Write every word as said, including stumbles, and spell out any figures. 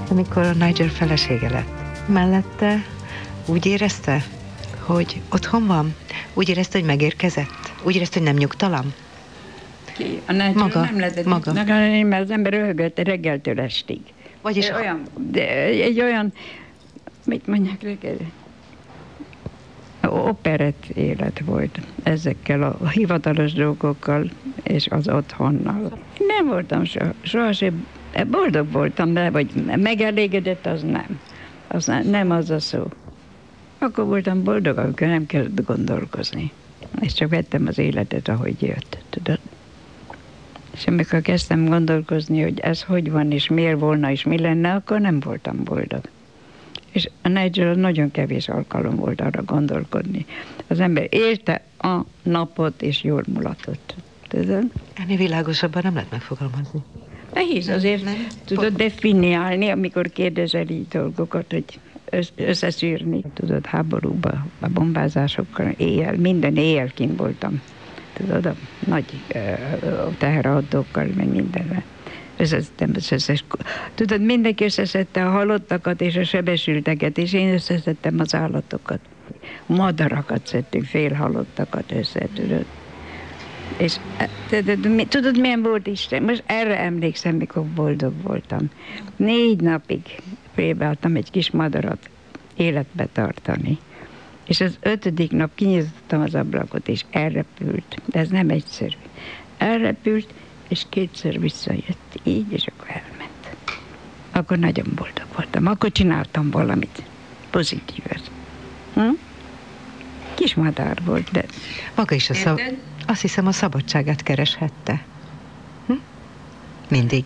amikor a Nigel felesége lett. Mellette úgy érezte, hogy otthon van? Úgy érezte, hogy megérkezett? Úgy érezte, hogy nem nyugtalan? Ki? A Nigel Maga, nem lehetett maga. nyugtalan, mert az ember röhögött reggeltől estig. Vagyis Egy olyan, de egy olyan, mit mondják reggel? Operett élet volt ezekkel a hivatalos dolgokkal és az otthonnal. Nem voltam soha, sohasem, boldog voltam, de vagy megelégedett, az nem. Az nem, nem az a szó. Akkor voltam boldog, amikor nem kellett gondolkozni. És csak vettem az életet, ahogy jött, tudod? És amikor kezdtem gondolkozni, hogy ez hogy van, és miért volna, és mi lenne, akkor nem voltam boldog. És a Nigel nagyon kevés alkalom volt arra gondolkodni. Az ember élte a napot, és jól mulatott. Tudod? ennél világosabban nem lehet megfogalmazni. Nehéz azért nem. tudod definiálni, amikor kérdezel így dolgokat, hogy összeszűrni. Tudod, háborúba, a bombázásokkal, éjjel, minden éjjel kint voltam. Tudod, a nagy uh, teherautókkal, meg mindenre. Összeszedtem, összeszed... Tudod, mindenki összeszedte a halottakat és a sebesülteket, és én összeszedtem az állatokat. Madarakat szedtünk, félhalottakat össze, tudod. És tudod, tudod, milyen volt Isten? Most erre emlékszem, mikor boldog voltam. Négy napig próbáltam egy kis madarat életbe tartani. És az ötödik nap kinyitottam az ablakot, és elrepült. De ez nem egyszerű. Elrepült, és kétszer visszajött. Így, és akkor elment. Akkor nagyon boldog voltam. Akkor csináltam valamit pozitívet. Hm? Kis madár volt, de... Maga is a szab... Azt hiszem, a szabadságát kereshette. Hm? Mindig.